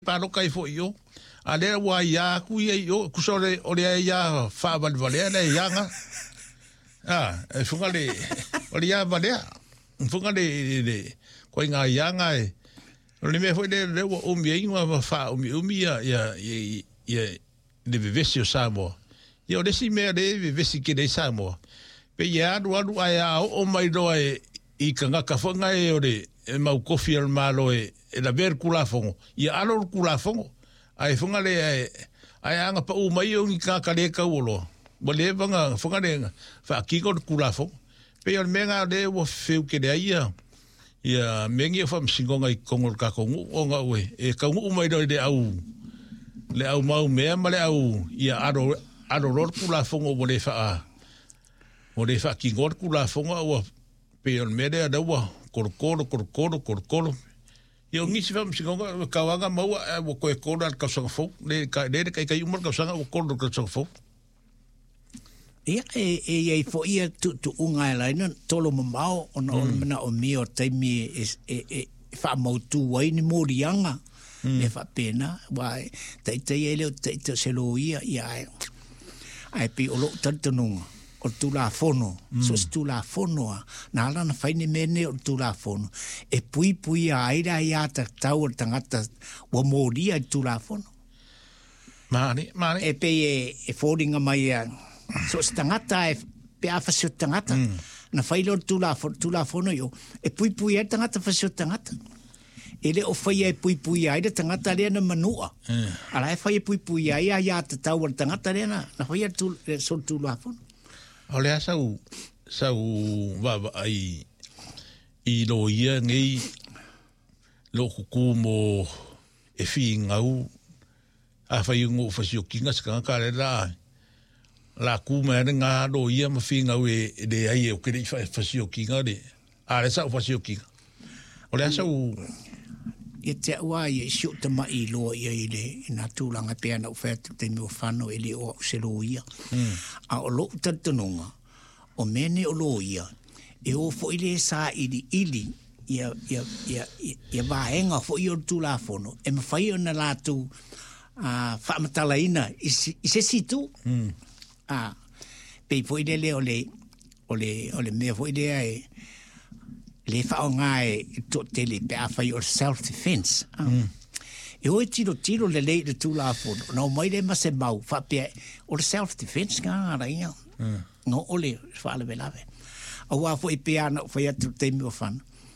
paro kai fo yo ale wa ya ku ye yo ku so le o le ya fa val vale le ya nga e funga le o le ya vale funga le ko nga ya nga o le me foi le o mi nga fa o mi ya de vivesio samo yo le si me de vivesi ke de samo pe ya do ya o mai do i kanga ka fonga o le e mau kofi al malo e la ver kula fongo ia alo kula fongo ai fonga le ai anga pa u mai o ka kale ka ulo mo le vanga fonga le fa ki ko kula fongo pe o menga de wo feu ke de ia mengi fam singonga i kongol ka kongu o nga we e ka u mai do de au le au mau me ma le au ia ado lor kula fongo mo le fa ki ngor kula fongo o pe o mede da wo korkoro. Yo ngisi fam singonga kawanga mau wo ko al kasafo le kai umar kasanga wo kordo kasafo. Ia e fo ia tu unga la no tolo mau ona mena o mio taimi fa mau tu wai ni morianga e fa pena vai tai ele tai selo ia ai pe o lo tantunga o tu la fono so tu la fono na la na fai ni mene o tu la fono e pui aira ia ta tau tangata o moria tu la fono mani e pe e fodinga mai so tangata e pe a fa tangata na fai lo tu la fono yo e pui e tangata fa tangata ele o fai e pui aira tangata le na manua ala e fai e pui aira ia ta tau tangata le na fai tu so tu la fono. Olha sau va ai I lo ia ngai lo ku mo e fingau a fai ngo fasio kinga ska ka la ku me nga lo ia ma fingau e de ai o que fasio kinga de a sa fasio kinga olha sau e te wa e shu te mai lo ia ile na tulanga pe na oferta te mi fano ele o se lo ia a o lo tantonga o mene o lo ia e o fo ile sa ili ia vaenga fo i o tula fono e ma fai ona la tu fa matalaina i se situ pe fo ile ole me fo ile le fa ngai to tele pe a fai o self defense e o tiro le tu la fono no mai le ma se mau fa pe o self defense nga raia no ole fa le velave o wa foi piano foi atu te mi fan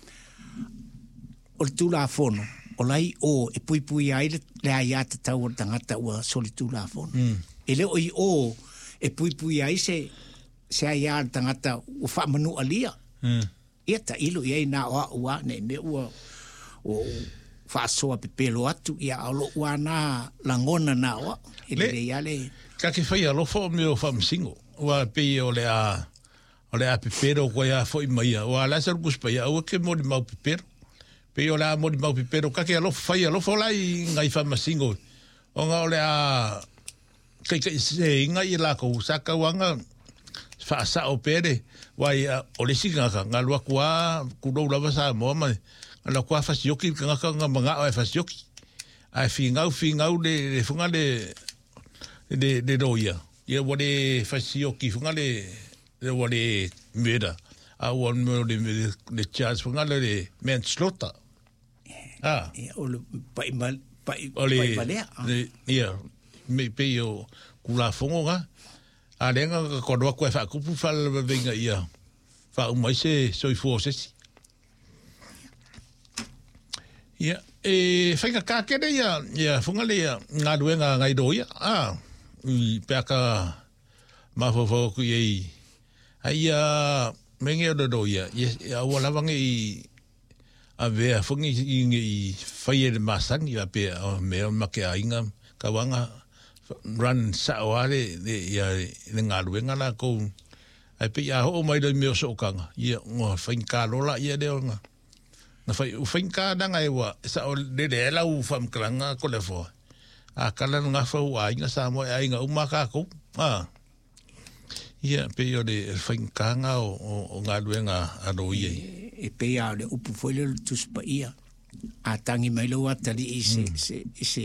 o tu la fono o lai o e pui ai le ai ata tau tangata o soli tu la fono e le o e pui ai se ai ata tangata o fa manu alia eta ilo ia na o ne me o fa so pe pelo atu ia o wa na langona na o ele ia le ka ke fai alo fo me o fam singo wa pe o le a pepero ko ya foi mai o ala ser buspa ya o ke mo mau pepero pe o la mo mau pepero ka ke alo fai alo fo la ngai fam singo o nga o le a ke se ngai la ko saka wanga fa sa o pere wa o le singa nga lo kwa ku do la sa mo ma la kwa fa sioki nga nga fa sioki ai fingau de funga de doia ia wale fasioki funga le wale meda a wan mo de charge funga le manslaughter o le pai ia me peo kula fonga a lenga ko do ko fa ku fa venga ia fa o mai se soi force ia e fenga ka ke ia funga le nga duenga ngai doia I peka mafofo ku ye ai menge do ia wala vangi a ver fungi I faie de masang ia pe me make ainga kawanga run saoare de ia ngalu ngala ko ai pe ia ho mai do me so kanga ia ngo finka lola ia de nga na fai u finka danga iwa sa de la u fam kranga ko le fo a kala nga fa wa inga sa mo ai nga umaka ko ia pe yo de finkanga o nga luenga a do ia e pe ya le upu foi le tus pa ia a tangi mai lo atali i se